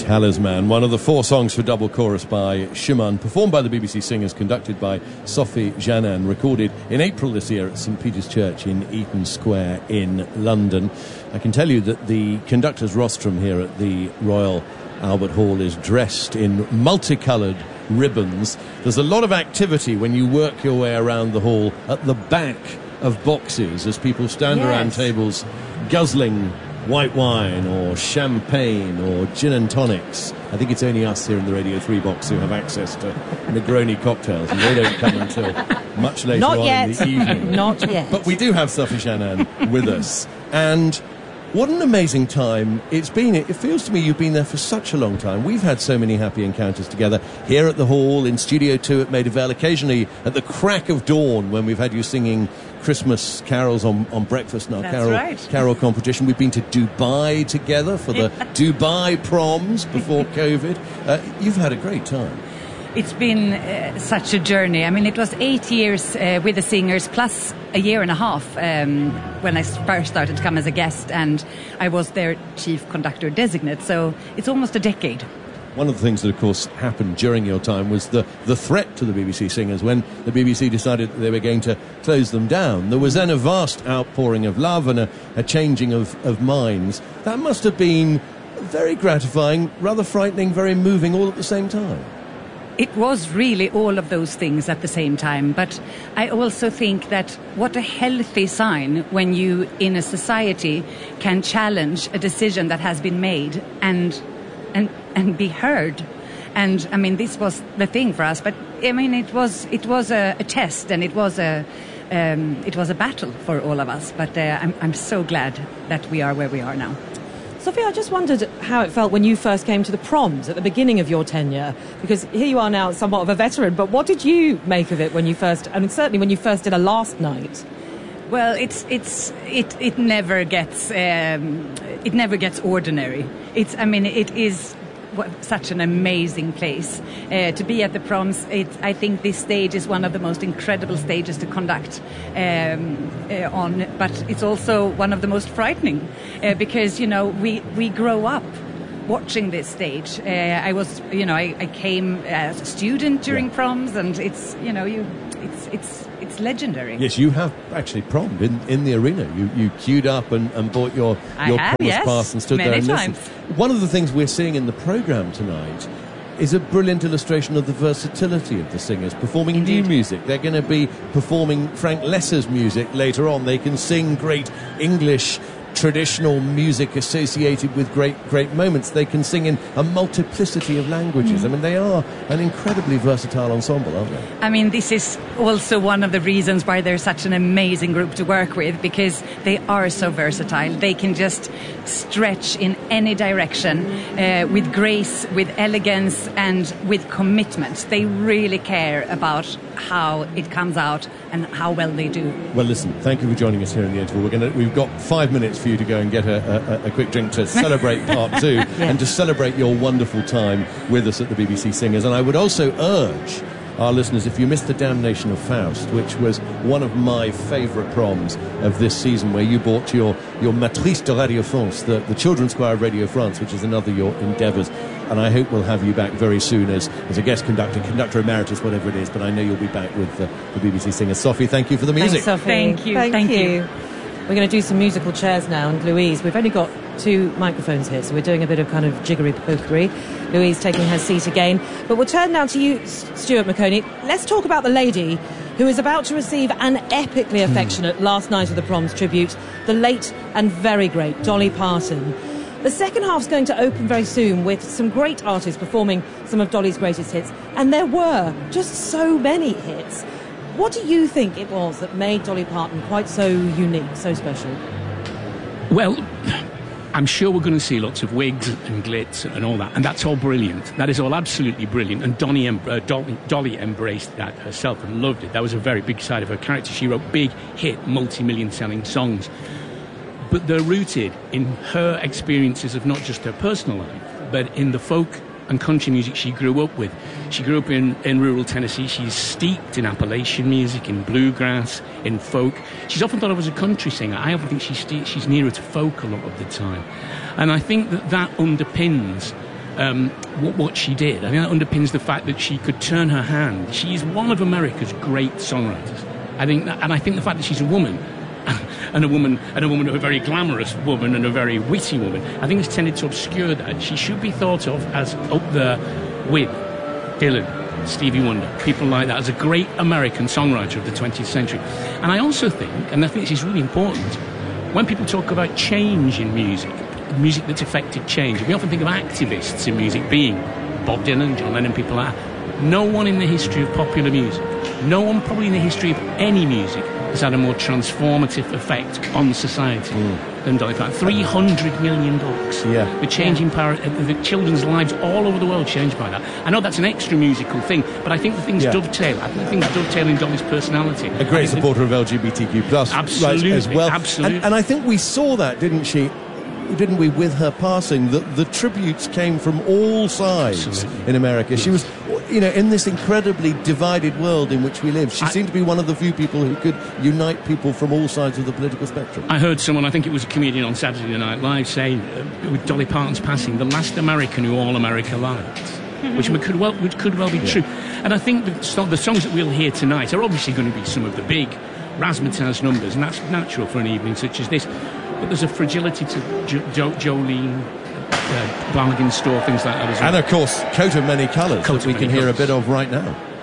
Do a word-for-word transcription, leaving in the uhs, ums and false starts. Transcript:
Talisman, one of the four songs for double chorus by Schumann, performed by the B B C Singers, conducted by Sophie Janin, recorded in April this year at St Peter's Church in Eaton Square in London. I can tell you that the conductor's rostrum here at the Royal Albert Hall is dressed in multicoloured ribbons. There's a lot of activity when you work your way around the hall at the back of boxes as people stand yes. around tables guzzling white wine or champagne or gin and tonics. I think it's only us here in the Radio three box who have access to Negroni cocktails, and they don't come until much later Not on yet. in the evening. Not yet. But we do have Sophie Janin with us. And what an amazing time it's been. It feels to me you've been there for such a long time. We've had so many happy encounters together here at the Hall, in Studio two at Maida Vale, occasionally at the crack of dawn when we've had you singing Christmas carols on, on breakfast in our That's carol, right. carol competition. We've been to Dubai together for the Dubai proms before COVID. Uh, you've had a great time. It's been uh, such a journey. I mean, it was eight years uh, with the Singers, plus a year and a half um, when I first started to come as a guest, and I was their chief conductor designate, so it's almost a decade. One of the things that, of course, happened during your time was the, the threat to the B B C Singers when the B B C decided that they were going to close them down. There was then a vast outpouring of love and a, a changing of, of minds. That must have been very gratifying, rather frightening, very moving all at the same time. It was really all of those things at the same time, but I also think that what a healthy sign when you, in a society, can challenge a decision that has been made and and and be heard. And I mean, this was the thing for us, but I mean, it was it was a, a test, and it was a um, it was a battle for all of us. But uh, I'm I'm so glad that we are where we are now. Sophie, I just wondered how it felt when you first came to the proms at the beginning of your tenure, because here you are now somewhat of a veteran, but what did you make of it when you first, I mean, certainly when you first did a last night? Well, it's it's it it never gets um, it never gets ordinary. It's I mean it is what, such an amazing place uh, to be at the proms. It, I think this stage is one of the most incredible stages to conduct um, uh, on, but it's also one of the most frightening uh, because you know we we grow up watching this stage. Uh, I was you know I, I came as a student during yeah. proms, and it's you know you it's it's it's legendary. Yes, you have actually prommed in, in the arena. You you queued up and, and bought your, your have, promise yes. pass and stood Many there and times. listened. One of the things we're seeing in the programme tonight is a brilliant illustration of the versatility of the Singers performing Indeed. new music. They're going to be performing Frank Lesser's music later on. They can sing great English traditional music associated with great great moments. They can sing in a multiplicity of languages. Mm. I mean, they are an incredibly versatile ensemble, aren't they? I mean, this is also one of the reasons why they're such an amazing group to work with, because they are so versatile. They can just stretch in any direction uh, with grace, with elegance, and with commitment. They really care about how it comes out and how well they do. Well, listen, thank you for joining us here in the interval. We're gonna, we've got five minutes for you to go and get a, a, a quick drink to celebrate part two yeah. and to celebrate your wonderful time with us at the B B C Singers. And I would also urge our listeners, if you missed The Damnation of Faust, which was one of my favourite proms of this season, where you brought your, your Matrice de Radio France, the, the children's choir of Radio France, which is another of your endeavours. And I hope we'll have you back very soon as, as a guest conductor, conductor emeritus, whatever it is. But I know you'll be back with uh, the B B C Singers. Sophie, thank you for the music. Thanks, Sophie. Thank you. Thank, Thank you. you. We're going to do some musical chairs now, and Louise, we've only got two microphones here, so we're doing a bit of kind of jiggery-pokery. Louise taking her seat again. But we'll turn now to you, Stuart Maconie. Let's talk about the lady who is about to receive an epically affectionate Last Night of the Proms tribute, the late and very great Dolly Parton. The second half's going to open very soon with some great artists performing some of Dolly's greatest hits, and there were just so many hits. What do you think it was that made Dolly Parton quite so unique, so special? Well, I'm sure we're going to see lots of wigs and glitz and all that, and that's all brilliant. That is all absolutely brilliant, and Donny, uh, Dolly, Dolly embraced that herself and loved it. That was a very big side of her character. She wrote big, hit, multi-million selling songs. But they're rooted in her experiences of not just her personal life, but in the folk and country music she grew up with. She grew up in, in rural Tennessee. She's steeped in Appalachian music, in bluegrass, in folk. She's often thought of as a country singer. I often think she's, she's nearer to folk a lot of the time. And I think that that underpins um, what, what she did. I think that underpins the fact that she could turn her hand. She is one of America's great songwriters. I think, that, and I think the fact that she's a woman, and a woman, and a woman, a very glamorous woman, and a very witty woman, I think it's tended to obscure that. She should be thought of as up there with Dylan, Stevie Wonder, people like that, as a great American songwriter of the twentieth century. And I also think, and I think this is really important, when people talk about change in music, music that's affected change, we often think of activists in music being Bob Dylan, John Lennon, people like that. No one in the history of popular music, no one probably in the history of any music has had a more transformative effect on society mm. than Dolly Parton. three hundred million books. Yeah. The changing yeah. power, the children's lives all over the world changed by that. I know that's an extra musical thing, but I think the things yeah. dovetail. I think the things dovetail in Dolly's personality. A great supporter of L G B T Q plus absolutely, rights as well. Absolutely. And, and I think we saw that, didn't she? Didn't we, with her passing, that the tributes came from all sides Absolutely. in America. Yes. She was, you know, in this incredibly divided world in which we live, she I, seemed to be one of the few people who could unite people from all sides of the political spectrum. I heard someone, I think it was a comedian on Saturday Night Live, say, uh, with Dolly Parton's passing, the last American who all America liked, mm-hmm. which could well, which could well be yeah. true. And I think the, so the songs that we'll hear tonight are obviously going to be some of the big razzmatazz numbers, and that's natural for an evening such as this. But there's a fragility to jo- jo- Jolene, uh, Bargain Store, things like that as well. And of course, Coat of Many Colours, that we can hear a bit of right now.